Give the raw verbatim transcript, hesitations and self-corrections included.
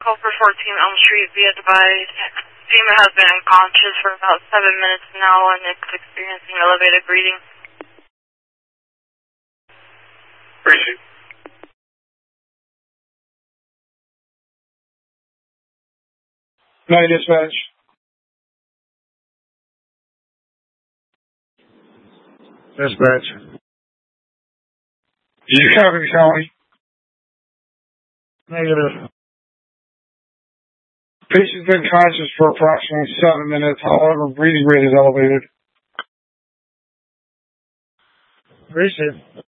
Call for fourteen Elm Street, be advised. FEMA has been unconscious for about seven minutes now and it's experiencing elevated breathing. Appreciate it. Night dispatch. Dispatch. Did you copy, County? Negative. Patient's been conscious for approximately seven minutes, however, breathing rate is elevated. Appreciate it.